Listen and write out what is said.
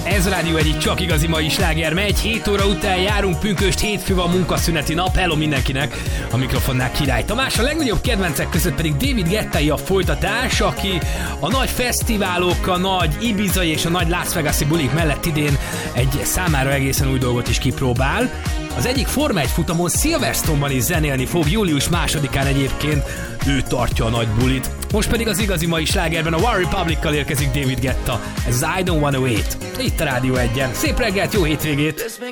Ez a Rádió egyik csak igazi mai sláger megy. 7 óra után járunk, pünköst, hétfő van, munkaszüneti nap. Hello mindenkinek, a mikrofonnál Király Tamás. A legnagyobb kedvencek között pedig David Guettai a folytatás, aki a nagy fesztiválok, a nagy Ibizai és a nagy Las Vegas-i bulik mellett idén egy számára egészen új dolgot is kipróbál. Az egyik Forma 1 futamon Silverstone-ban is zenélni fog, július 2-án egyébként ő tartja a nagy bulit. Most pedig az igazi mai slágerben a One Republic-kal érkezik David Guetta. Ez az I Don't Wanna Wait. Itt a Rádió 1-en. Szép reggelt, jó hétvégét!